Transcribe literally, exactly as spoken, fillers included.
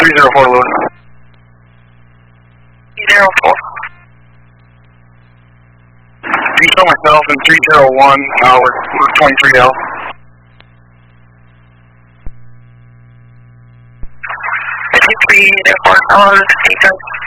three zero four, Lewis. three zero four. You show myself in three zero one, uh, we're, we're twenty-three L. three zero four, hello, this is Peter.